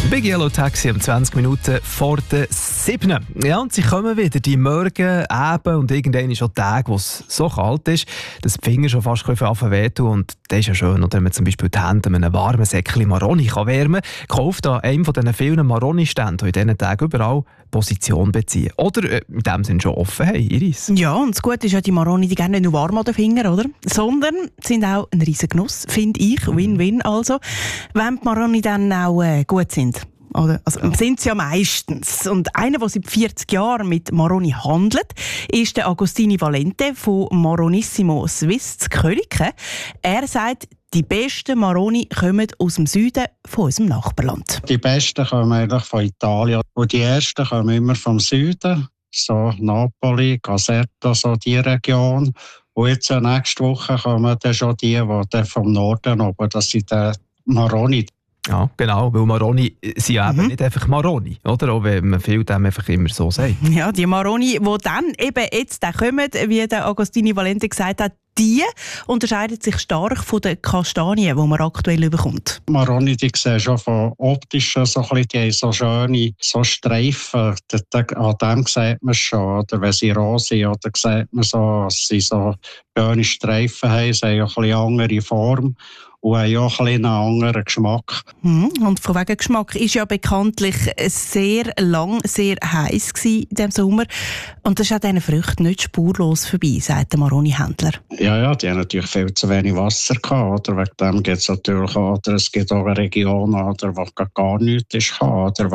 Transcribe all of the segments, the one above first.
Big Yellow Taxi um 20 Minuten vor der 7. Ja, und sie kommen wieder, die Morgen, Abend und irgendwann ist auch Tag, wo es so kalt ist, dass die Finger schon fast wehtun. Und das ist ja schön, oder, wenn man zum Beispiel die Hände mit einem warmen Säckchen Maroni wärmen kann. Kauft an einem von diesen vielen Maroni-Ständen, die in diesen Tagen überall Position beziehen. Oder in dem Sinne schon offen haben, Iris. Ja, und das Gute ist ja, die Maroni, die gehen nicht nur warm an den Fingern, oder? Sondern sind auch ein riesen Genuss, finde ich. Win-win also. Wenn die Maroni dann auch gut sind. Oder? Also, sind sie ja meistens. Und einer, der seit 40 Jahren mit Maroni handelt, ist der Agostini Valente von Maronissimo Swiss zu Köliken. Er sagt, die besten Maroni kommen aus dem Süden von unserem Nachbarland. Die besten kommen eigentlich von Italien. Und die ersten kommen immer vom Süden. So Napoli, Caserta, so die Region. Und jetzt nächste Woche kommen dann schon die vom Norden oben. Das sind die Maroni. Ja, genau, weil Maroni sind ja eben nicht einfach Maroni, oder? Auch wenn man viel dem einfach immer so sagt. Ja, die Maroni, die dann eben jetzt kommen, wie der Agostini Valente gesagt hat, die unterscheiden sich stark von den Kastanien, die man aktuell bekommt. Maroni, die sehen schon von optischen so ein bisschen, die haben so schöne so Streifen. An dem sieht man schon. Oder wenn sie roh sind, oder sieht man so, dass sie so schöne Streifen haben. Sie haben auch ein bisschen andere Form. Und haben ja auch einen anderen Geschmack. Und von wegen Geschmack ist ja bekanntlich sehr lang, sehr heiß in diesem Sommer. Und das ist auch diesen Früchten nicht spurlos vorbei, sagt der Maroni-Händler. Ja, die haben natürlich viel zu wenig Wasser gehabt. Oder? Wegen dem gibt es natürlich auch, oder es gibt auch eine Region, oder, wo gar nichts ist, oder,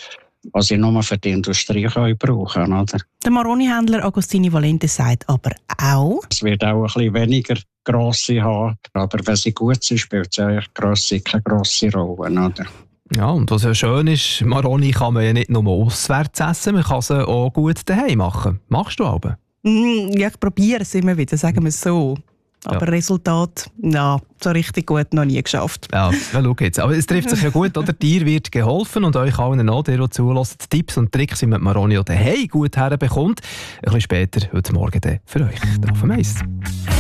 was sie nur für die Industrie brauchen können. Oder? Der Maroni-Händler Agostini Valente sagt aber auch, es wird auch ein bisschen weniger grosse haben, aber wenn sie gut sind, spielt es eigentlich keine grosse Rolle. Oder? Ja, und was ja schön ist, Maroni kann man ja nicht nur auswärts essen, man kann sie auch gut daheim machen. Machst du aber? Ja, ich probiere es immer wieder, sagen wir es so. Aber Resultat, so richtig gut noch nie geschafft. Ja, schau jetzt. Aber es trifft sich ja gut, oder? Dir wird geholfen und euch allen auch, die zuhören, Tipps und Tricks, wie man Maroni daheim gut herbekommt. Ein bisschen später, heute Morgen für euch. Auf dem Eis.